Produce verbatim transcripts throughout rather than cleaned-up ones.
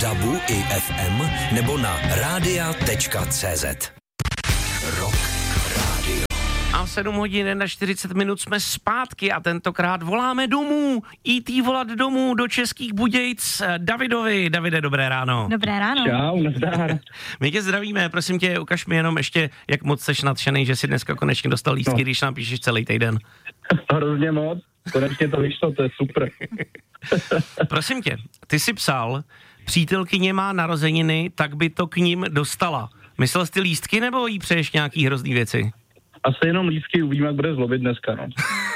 dabu i ef em nebo na rádia tečka cé zet. Rock Radio. A v sedm hodin a čtyřicet minut jsme zpátky a tentokrát voláme domů. í té volat domů do Českých Budějc Davidovi. Davide, dobré ráno. Dobré ráno. Čau, nazdar. My tě zdravíme, prosím tě, ukaž mi jenom ještě, jak moc seš nadšenej, že jsi dneska konečně dostal lístky, no. Když nám píšeš celý týden. Hrozně moc, konečně to vyšlo, to je super. Prosím tě, ty jsi psal, přítelkyně má narozeniny, tak by to k ním dostala. Myslel jsi ty lístky, nebo jí přeješ nějaký hrozný věci? Asi jenom lístky, uvidíme, jak bude zlobit dneska, no.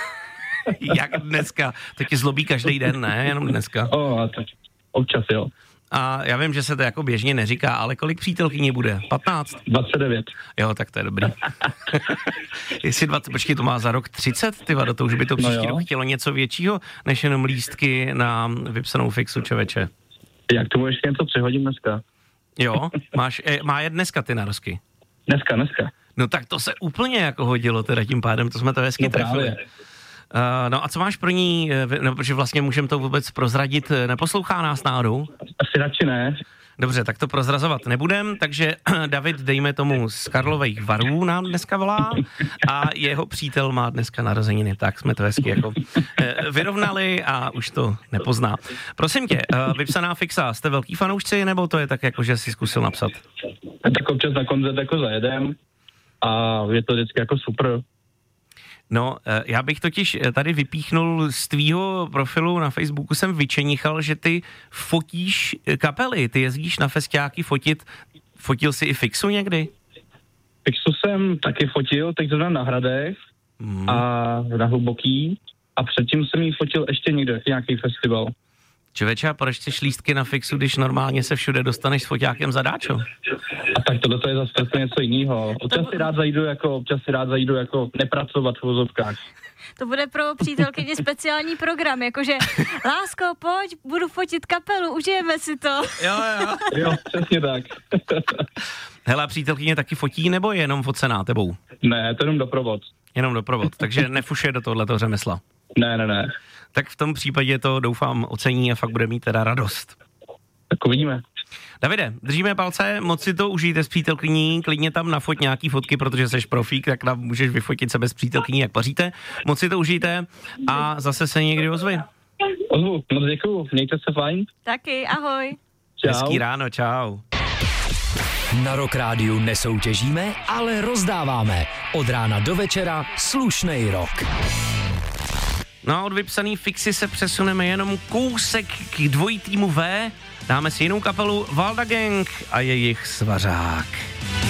Jak dneska? To tě zlobí každý den, ne? Jenom dneska. O, a tak občas, jo. A já vím, že se to jako běžně neříká, ale kolik přítelkyně bude? patnáct? dvacet devět. Jo, tak to je dobrý. Jestli dvacet, počkej, to má za rok třicet, ty vado, to už by to příští no rok chtělo něco většího, než jenom lístky na vypsanou fixu, čověče. Jak tomu ještě něco přihodím dneska? Jo, máš, e, má je dneska ty narozky? Dneska, dneska. No tak to se úplně jako hodilo teda tím pádem, to jsme to hezky No trefili. právě. Uh, no a co máš pro ní, no, protože vlastně můžeme to vůbec prozradit, neposlouchá nás náhodou? Asi radši ne. Dobře, tak to prozrazovat nebudem, takže David, dejme tomu, z Karlových Varů nám dneska volá a jeho přítel má dneska narozeniny, tak jsme to hezky jako vyrovnali a už to nepozná. Prosím tě, vypsaná fixa, jste velký fanoušci, nebo to je tak jako, že jsi zkusil napsat? Tak občas na koncert jako zajedem a je to vždycky jako super. No, já bych totiž tady vypíchnul z tvýho profilu na Facebooku, jsem vyčenichal, že ty fotíš kapely, ty jezdíš na festiáky fotit, fotil jsi i fixu někdy? Fixu jsem taky fotil, teď zrovna na Hradech hmm. a na Hluboký a předtím jsem jí fotil ještě někde, nějaký festival. Čověče, a proč chceš lístky na fixu, když normálně se všude dostaneš s foťákem zadáčo? A tak tohle to je zase něco jiného. Občas si rád zajdu jako, občas si rád zajdu jako nepracovat v vozovkách. To bude pro přítelkyně speciální program, jakože lásko, pojď, budu fotit kapelu, užijeme si to. Jo, jo. Jo, přesně tak. Hele, přítelkyně taky fotí, nebo je jenom focená tebou? Ne, to jenom doprovod. Jenom doprovod, takže nefušuje do tohletoho řemesla. Ne, ne, ne. Tak v tom případě to doufám ocení a fakt bude mít teda radost. Tak uvidíme. Davide, držíme palce, moc si to užijte s přítelkyní, klidně tam nafoť nějaký fotky, protože jsi profík, tak tam můžeš vyfotit sebe s přítelkyní, jak paříte. Moc si to užijte a zase se někdy ozvi. Ozvu, moc děkuju, mějte se fajn. Taky, ahoj. Čau. Hezký ráno, čau. Na Rock Rádiu nesoutěžíme, ale rozdáváme. Od rána do večera slušnej rock. No a od vypsaný fixy se přesuneme jenom kousek k dvojitýmu V. Dáme si jinou kapelu Valda Gang a jejich Svařák.